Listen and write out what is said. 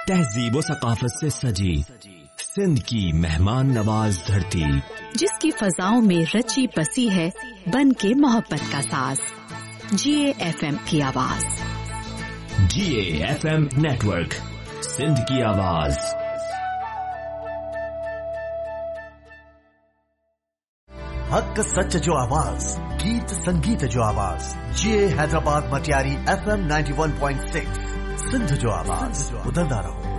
तहजीब व सकाफत से सजी सिंध की मेहमान नवाज धरती, जिसकी फजाओं में रची बसी है बन के मोहब्बत का साज। GAFM की आवाज। GAFM नेटवर्क, सिंध की आवाज। हक सच जो आवाज, गीत संगीत जो आवाज। GA हैदराबाद मटियारी FM 91.6, सिंध जो आवाज। बदलता रहो।